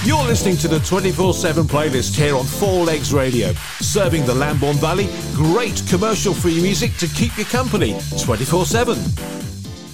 You're listening to the 24/7 playlist here on Four Legs Radio, serving the Lambourn Valley. Great commercial-free music to keep you company 24/7.